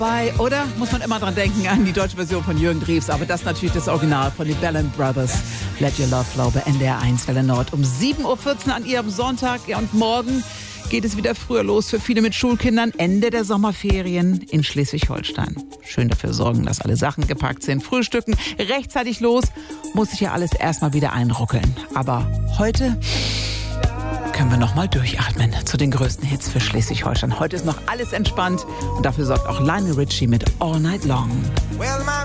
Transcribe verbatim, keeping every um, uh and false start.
Bei, oder? Muss man immer dran denken an die deutsche Version von Jürgen Drews, aber das ist natürlich das Original von den Bell Brothers. Let Your Love Flow bei N D R eins Welle Nord um sieben Uhr vierzehn an Ihrem Sonntag. Ja, und morgen geht es wieder früher los für viele mit Schulkindern. Ende der Sommerferien in Schleswig-Holstein. Schön dafür sorgen, dass alle Sachen gepackt sind. Frühstücken, rechtzeitig los. Muss sich ja alles erstmal wieder einruckeln. Aber heute können wir noch mal durchatmen zu den größten Hits für Schleswig-Holstein. Heute ist noch alles entspannt und dafür sorgt auch Lionel Richie mit All Night Long.